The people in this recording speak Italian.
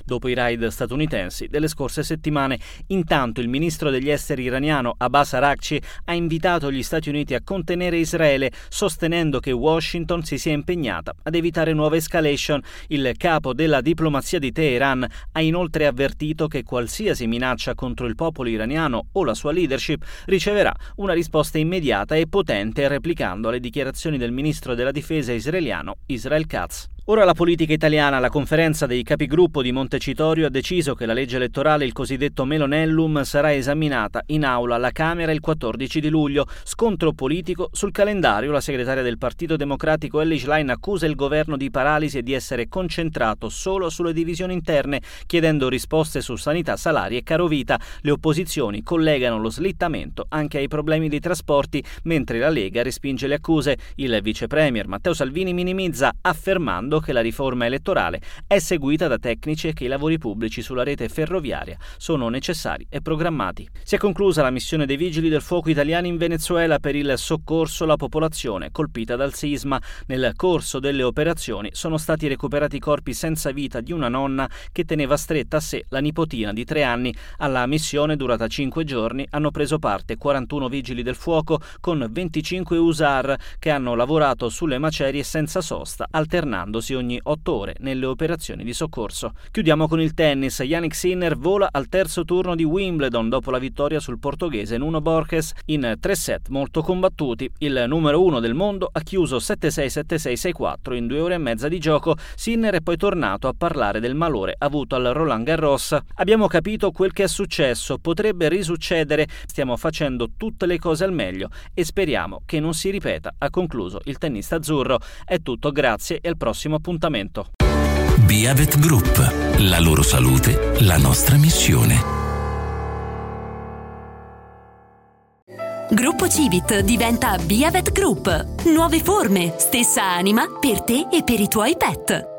dopo i raid statunitensi delle scorse settimane. Intanto il ministro degli esteri iraniano Abbas Araghchi ha invitato gli Stati Uniti a contenere Israele, sostenendo che Washington si sia impegnata ad evitare nuove escalation. Il capo della diplomazia di Teheran ha inoltre avvertito che qualsiasi minaccia contro il popolo iraniano o la sua leadership riceverà una risposta immediata e potente, replicando le dichiarazioni del ministro della difesa israeliano Israel Katz. Ora la politica italiana. La conferenza dei capigruppo di Montecitorio ha deciso che la legge elettorale, il cosiddetto Melonellum, sarà esaminata in aula alla Camera il 14 di luglio. Scontro politico sul calendario. La segretaria del Partito Democratico Elly Schlein accusa il governo di paralisi e di essere concentrato solo sulle divisioni interne, chiedendo risposte su sanità, salari e carovita. Le opposizioni collegano lo slittamento anche ai problemi dei trasporti, mentre la Lega respinge le accuse. Il vice premier Matteo Salvini minimizza, affermando che la riforma elettorale è seguita da tecnici e che i lavori pubblici sulla rete ferroviaria sono necessari e programmati. Si è conclusa la missione dei Vigili del Fuoco italiani in Venezuela per il soccorso alla popolazione colpita dal sisma. Nel corso delle operazioni sono stati recuperati i corpi senza vita di una nonna che teneva stretta a sé la nipotina di 3 anni. Alla missione, durata 5 giorni, hanno preso parte 41 vigili del fuoco con 25 USAR che hanno lavorato sulle macerie senza sosta, alternandosi ogni 8 ore nelle operazioni di soccorso. Chiudiamo con il tennis. Jannik Sinner vola al terzo turno di Wimbledon dopo la vittoria sul portoghese Nuno Borges in 3 set molto combattuti. Il numero 1 del mondo ha chiuso 7-6, 7-6, 6-4 in 2 ore e mezza di gioco. Sinner è poi tornato a parlare del malore avuto al Roland Garros. Abbiamo capito quel che è successo, potrebbe risuccedere, stiamo facendo tutte le cose al meglio e speriamo che non si ripeta, ha concluso il tennista azzurro. È tutto, grazie e al prossimo appuntamento. Biavet Group, la loro salute, la nostra missione. Gruppo Civit diventa Biavet Group. Nuove forme, stessa anima per te e per i tuoi pet.